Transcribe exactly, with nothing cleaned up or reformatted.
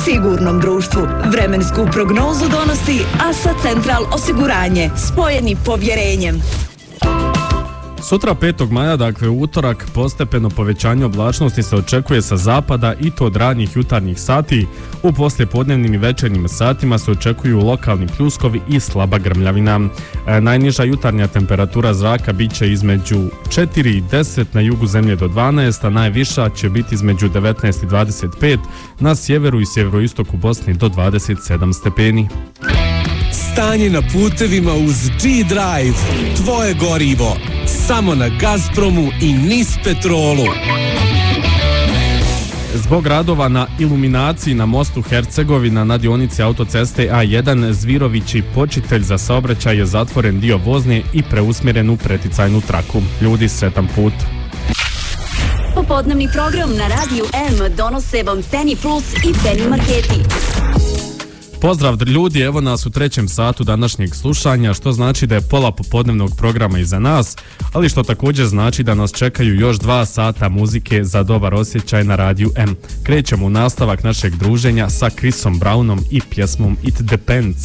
sigurnom društvu. Vremensku prognozu donosi Asa Central osiguranje, spojeni povjerenjem. Sutra petog maja, dakle utorak, postepeno povećanje oblačnosti se očekuje sa zapada i to od ranijih jutarnjih sati. U poslijepodnevnim i večernjim satima se očekuju lokalni pljuskovi i slaba grmljavina. E, najniža jutarnja temperatura zraka bit će između četiri i deset na jugu zemlje do dvanaest, a najviša će biti između devetnaest i dvadeset pet, na sjeveru i sjeveroistoku Bosne do dvadeset sedam stepeni. Stanje na putevima uz G-Drive, tvoje gorivo, samo na Gazpromu i Nis Petrolu. Zbog radova na iluminaciji na mostu Hercegovina na dionici autoceste A jedan Zvirović i Počitelj za saobraćaj je zatvoren dio vozne i preusmjeren u preticajnu traku. Ljudi, sretan put. Popodnevni program na Radiju M donose vam Penny Plus i Penny Marketi. Pozdrav ljudi, evo nas u trećem satu današnjeg slušanja, što znači da je pola popodnevnog programa iza nas, ali što također znači da nas čekaju još dva sata muzike za dobar osjećaj na Radiju M. Krećemo u nastavak našeg druženja sa Chrisom Brownom i pjesmom It Depends.